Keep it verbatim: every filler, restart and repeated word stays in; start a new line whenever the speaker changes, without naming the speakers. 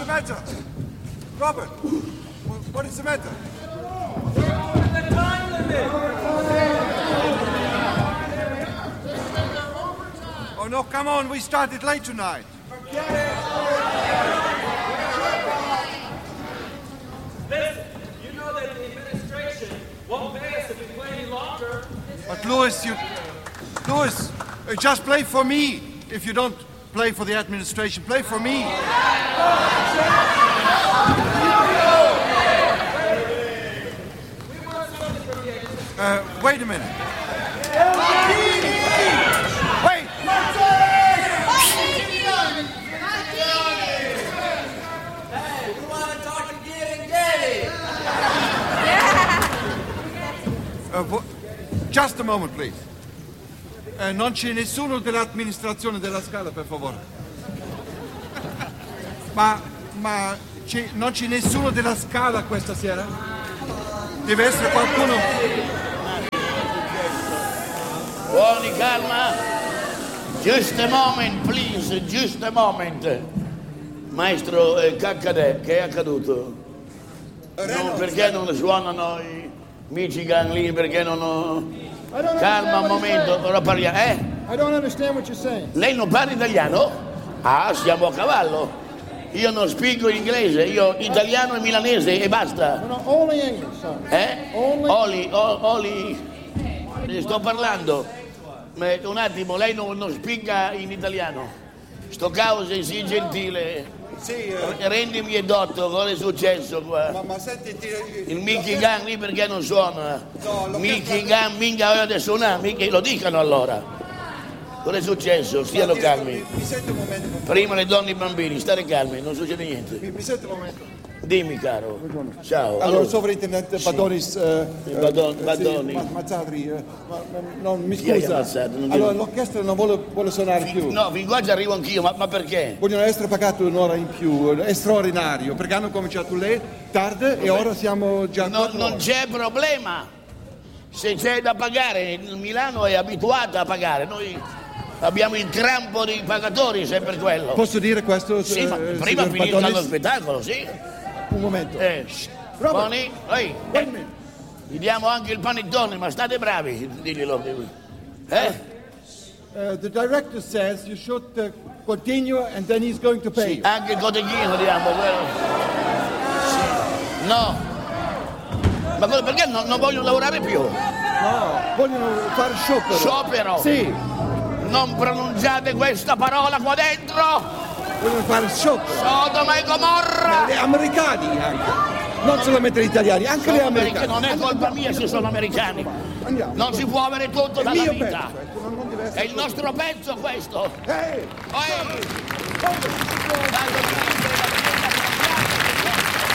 the matter? Robert, what is the matter?
The time limit!
Oh, no, come on, we started late tonight.
Listen, you know that the administration won't pay us if we play any longer.
But, Louis, you... Louis, uh, just play for me. If you don't play for the administration, play for me. Uh, wait a minute. Wait!
Hey, we want to talk to getting gay.
Uh, vo- just a moment, please. Uh, non c'è nessuno dell'amministrazione della Scala, per favore. Ma, ma c'è, non c'è nessuno della Scala questa sera? Deve essere qualcuno.
Buoni, calma. Just a moment, please, just a moment. Maestro, eh, che accade? Che è accaduto? No, perché non suonano i Michigan lì? Perché non ho... Calma un momento, ora parliamo. Eh?
I don't understand what you're saying.
Lei non parla italiano? Ah, siamo a cavallo. Io non spiego inglese, io italiano e milanese e basta.
No, no, only English, sorry.
Eh?
Only-
Oli, o- Oli, ne sto parlando. Ma un attimo, lei non, non spiega in italiano. Sto cause, sii gentile.
Sì, eh,
Rendimi edotto, cosa è successo qua?
ma, ma senti, ti,
Il Mickey Gun lì perché non suona?
No, l'ho
Mickey
chiesto-
Gun, minchia, ora adesso suona, Mickey, lo dicano allora. Cosa è successo? Stiano
mi,
calmi.
mi senti un momento? per-
Prima le donne e i bambini, stare calmi, non succede niente.
Mi, mi senti un momento?
Dimmi caro. Ciao.
Allora, sovrintendente Badonis, eh,
Badon-
eh,
Badoni.
sì, Ma- Mazzadri, eh, ma- ma- non, mi
Chi è che
scusa.
ha ammazzato? Non
Allora,
devo-
l'orchestra non vuole, vuole suonare più.
No, fin qua ci arrivo anch'io, ma, ma perché?
Vogliono essere pagati un'ora in più, è straordinario, perché hanno cominciato lei tardi e ora siamo già a
No,
quattro
non
ore.
c'è problema. Se c'è da pagare, Milano è abituata a pagare. Noi abbiamo il crampo dei pagatori, se è per quello.
Posso dire questo?
Sì,
eh,
ma
eh,
prima
signor
finisca
Badonis?
lo spettacolo, sì.
Un momento.
Eh, shh.
Robert.
Buoni? Ehi,
Wait a
eh,
minute.
gli diamo anche il panettone, ma state bravi, diglielo. Eh?
Uh, the director says you should uh, continue and then he's going to pay.
Sì, anche il cotechino diamo quello. Sì. No. Ma cosa- perché non, non voglio lavorare più?
No, vogliono fare sciopero.
Sciopero?
Sì,
Non pronunciate questa parola qua dentro!
vogliono fare sciopero.
Sodoma e Gomorra!
Gli americani anche, non solamente gli italiani, anche
Sono
gli
americani,
americani.
non è colpa mia se sono americani.
Andiamo.
Non si può avere tutto
È il
dalla
mio
vita.
pezzo, questo, non- non deve essere
È il nostro pezzo questo.
Ehi!
Ehi! Dai,